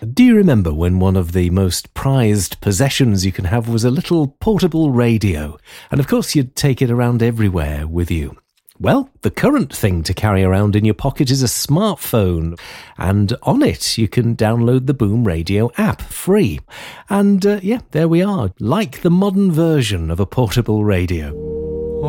Do you remember when one of the most prized possessions you can have was a little portable radio? And of course you'd take it around everywhere with you. Well, the current thing to carry around in your pocket is a smartphone, and on it you can download the Boom Radio app free. And there we are, like the modern version of a portable radio.